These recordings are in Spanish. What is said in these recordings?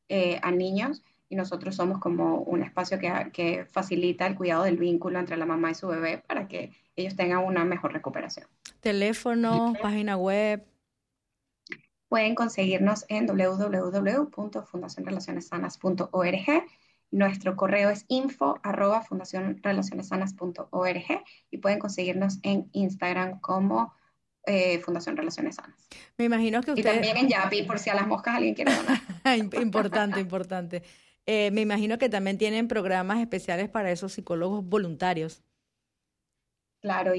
a niños y nosotros somos como un espacio que facilita el cuidado del vínculo entre la mamá y su bebé para que ellos tengan una mejor recuperación. Teléfono, página web. Pueden conseguirnos en www.fundacionrelacionessanas.org. Nuestro correo es info@fundacionrelacionessanas.org y pueden conseguirnos en Instagram como Fundación Relaciones Sanas. Me imagino que Y usted, también en Yapi, por si a las moscas alguien quiere donar. importante, importante. Me imagino que también tienen programas especiales para esos psicólogos voluntarios. Claro, y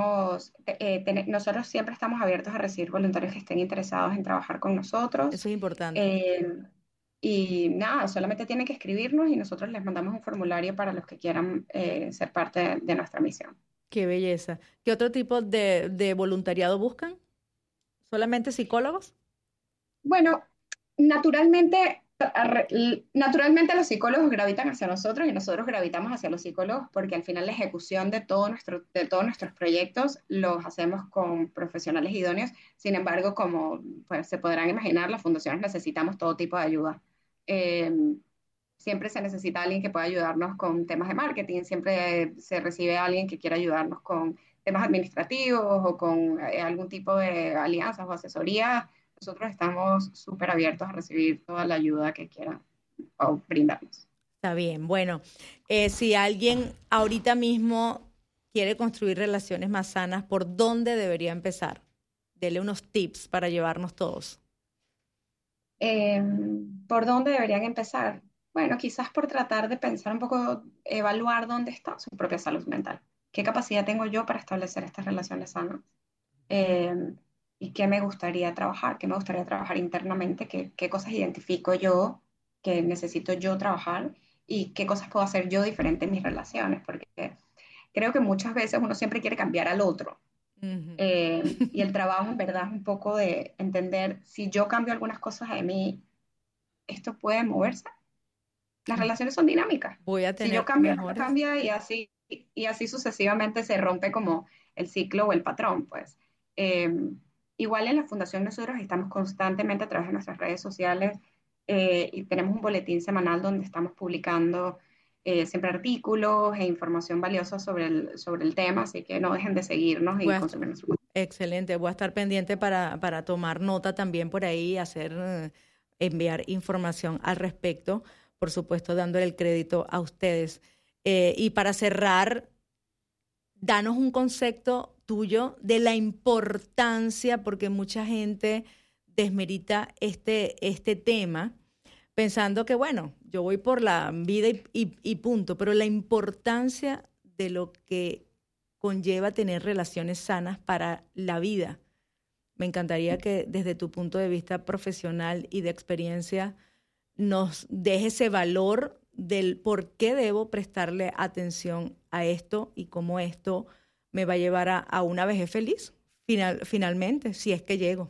nosotros siempre estamos abiertos a recibir voluntarios que estén interesados en trabajar con nosotros. Eso es importante. Eh, y nada, solamente tienen que escribirnos y nosotros les mandamos un formulario para los que quieran ser parte de nuestra misión. Qué belleza. ¿Qué otro tipo de voluntariado buscan? ¿Solamente psicólogos? Bueno, naturalmente, naturalmente los psicólogos gravitan hacia nosotros y nosotros gravitamos hacia los psicólogos porque al final la ejecución de todos nuestros proyectos los hacemos con profesionales idóneos. Sin embargo, como pues, se podrán imaginar, las fundaciones necesitamos todo tipo de ayuda. Eh, Siempre se necesita alguien que pueda ayudarnos con temas de marketing, siempre se recibe alguien que quiera ayudarnos con temas administrativos o con algún tipo de alianzas o asesoría. Nosotros estamos súper abiertos a recibir toda la ayuda que quieran o brindarnos. Está bien. Bueno, si alguien ahorita mismo quiere construir relaciones más sanas, ¿por dónde debería empezar? Dele unos tips para llevarnos todos. Eh, ¿Por dónde deberían empezar? Bueno, quizás por tratar de pensar un poco, evaluar dónde está su propia salud mental. ¿Qué capacidad tengo yo para establecer estas relaciones sanas? Eh, ¿Y qué me gustaría trabajar? ¿Qué me gustaría trabajar internamente? ¿Qué cosas identifico yo que necesito yo trabajar? ¿Y qué cosas puedo hacer yo diferente en mis relaciones? Porque creo que muchas veces uno siempre quiere cambiar al otro. Ujú. Y el trabajo en verdad es un poco de entender si yo cambio algunas cosas de mí, esto puede moverse. Las relaciones son dinámicas. Voy a Si yo tener cambio, el otro mejores. cambia y así sucesivamente se rompe como el ciclo o el patrón, pues. Eh, Igual en la Fundación nosotros estamos constantemente a través de nuestras redes sociales y tenemos un boletín semanal donde estamos publicando siempre artículos e información valiosa sobre el tema, así que no dejen de seguirnos Voy y a est- consumir nuestro contenido. Excelente. Voy a estar pendiente para tomar nota también por ahí, enviar información al respecto, por supuesto, dándole el crédito a ustedes. Y para cerrar, danos un concepto tuyo de la importancia, porque mucha gente desmerita este tema, pensando que, bueno, yo voy por la vida y punto, pero la importancia de lo que conlleva tener relaciones sanas para la vida. Me encantaría que desde tu punto de vista profesional y de experiencia nos deje ese valor del por qué debo prestarle atención a esto y cómo esto me va a llevar a una vejez feliz, finalmente, si es que llego.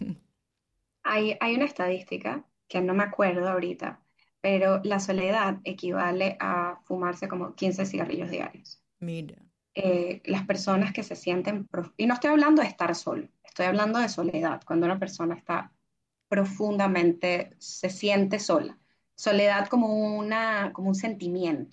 Hay una estadística que no me acuerdo ahorita, pero la soledad equivale a fumarse como 15 cigarrillos diarios. Mira, Las personas que se sienten, y no estoy hablando de estar solo, estoy hablando de soledad, cuando una persona está profundamente, se siente sola. Soledad como como un sentimiento,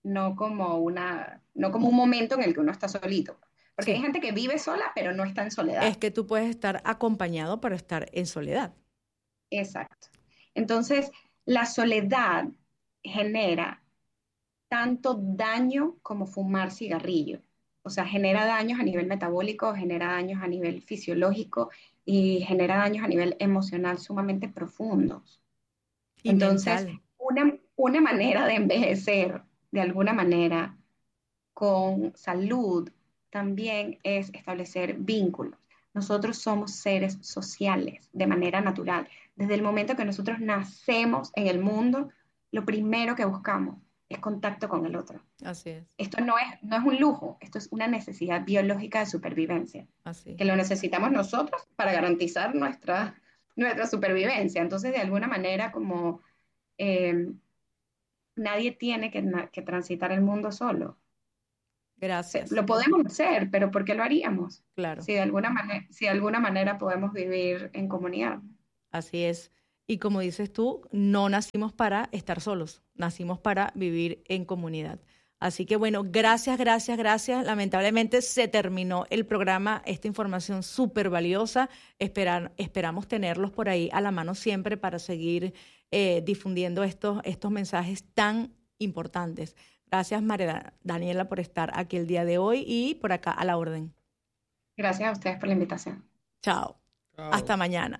no como un momento en el que uno está solito. Porque hay sí, gente que vive sola, pero no está en es soledad. que tú puedes estar acompañado para estar en soledad. Exacto. Entonces, la soledad genera tanto daño como fumar cigarrillo. O sea, genera daños a nivel metabólico, genera daños a nivel fisiológico y genera daños a nivel emocional sumamente profundos. Y Entonces, mental. una manera de envejecer de alguna manera con salud también es establecer vínculos. Nosotros somos seres sociales de manera natural. Desde el momento que nosotros nacemos en el mundo, lo primero que buscamos es contacto con el otro. Así es, Esto no es un lujo, esto es una necesidad biológica de supervivencia, así. que lo necesitamos nosotros para garantizar nuestra supervivencia. Entonces, de alguna manera, como eh, nadie tiene que transitar el mundo solo. Gracias. Lo podemos hacer, pero ¿por qué lo haríamos? Claro, Si de alguna manera podemos vivir en comunidad. así es. Y como dices tú, no nacimos para estar solos, nacimos para vivir en comunidad. Así que bueno, gracias. Lamentablemente se terminó el programa, esta información súper valiosa. Esperamos tenerlos por ahí a la mano siempre para seguir difundiendo estos mensajes tan importantes. Gracias, María Daniela, por estar aquí el día de hoy y por acá a la orden. Gracias a ustedes por la invitación. Chao. Hasta mañana.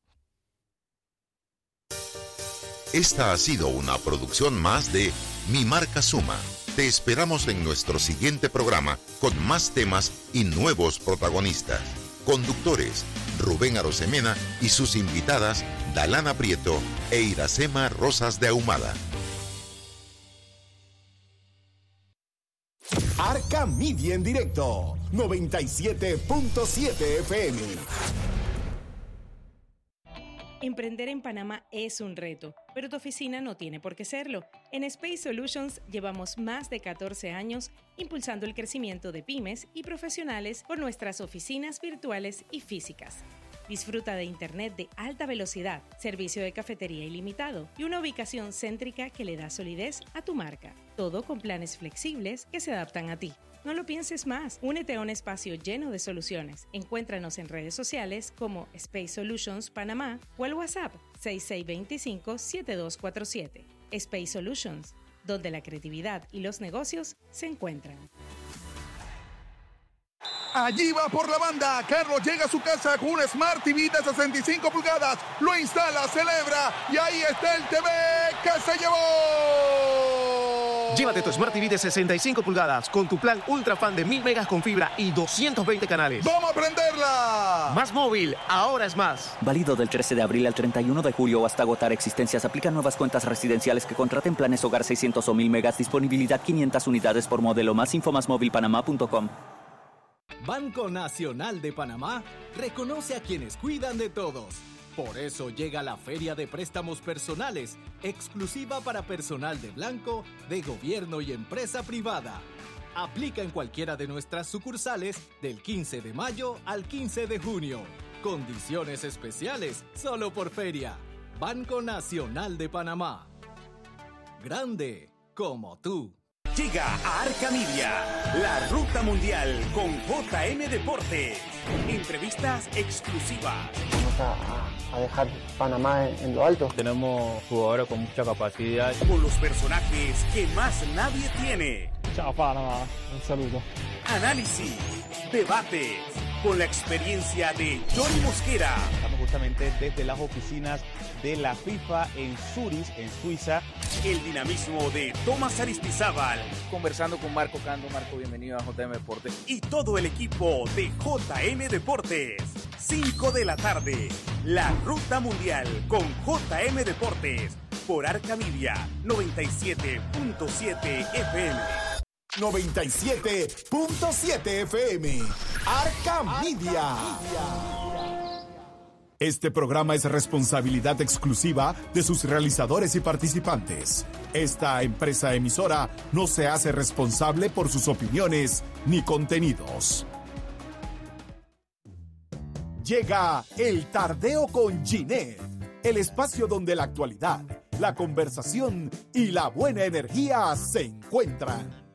Esta ha sido una producción más de Mi Marca Suma. Te esperamos en nuestro siguiente programa con más temas y nuevos protagonistas. Conductores, Rubén Arosemena y sus invitadas, Dalana Prieto e Iracema Rosas de Ahumada. Arca Media en directo, 97.7 FM. Emprender en Panamá es un reto, pero tu oficina no tiene por qué serlo. En Space Solutions llevamos más de 14 años impulsando el crecimiento de pymes y profesionales por nuestras oficinas virtuales y físicas. Disfruta de internet de alta velocidad, servicio de cafetería ilimitado y una ubicación céntrica que le da solidez a tu marca. Todo con planes flexibles que se adaptan a ti. No lo pienses más. Únete a un espacio lleno de soluciones. Encuéntranos en redes sociales como Space Solutions Panamá o al WhatsApp 6625-7247. Space Solutions, donde la creatividad y los negocios se encuentran. Allí va por la banda. Carlos llega a su casa con un Smart TV de 65 pulgadas. Lo instala, celebra y ahí está el TV que se llevó. Llévate tu Smart TV de 65 pulgadas con tu plan Ultra Fan de 1000 megas con fibra y 220 canales. ¡Vamos a prenderla! Más móvil, ahora es más. Válido del 13 de abril al 31 de julio hasta agotar existencias. Aplican nuevas cuentas residenciales que contraten planes hogar 600 o 1000 megas. Disponibilidad 500 unidades por modelo. Más info másmóvilpanamá.com. Banco Nacional de Panamá reconoce a quienes cuidan de todos. Por eso llega la Feria de Préstamos Personales, exclusiva para personal de blanco, de gobierno y empresa privada. Aplica en cualquiera de nuestras sucursales del 15 de mayo al 15 de junio. Condiciones especiales solo por feria. Banco Nacional de Panamá. Grande como tú. Llega a Arca Media, la ruta mundial con JM Deportes. Entrevistas exclusivas. Vamos a dejar Panamá en lo alto. Tenemos jugadores con mucha capacidad. Con los personajes que más nadie tiene. Chao Panamá, un saludo. Análisis, debates, con la experiencia de Johnny Mosquera. Estamos justamente desde las oficinas de la FIFA en Zurich, en Suiza. El dinamismo de Tomás Aristizábal. Conversando con Marco Cando. Marco, bienvenido a JM Deportes. Y todo el equipo de JM Deportes. 5 de la tarde, la Ruta Mundial con JM Deportes. Por Arca Media, 97.7 FM. 97.7 FM. Arca Media. Este programa es responsabilidad exclusiva de sus realizadores y participantes. Esta empresa emisora no se hace responsable por sus opiniones ni contenidos. Llega El Tardeo con Ginette, el espacio donde la actualidad, la conversación y la buena energía se encuentran.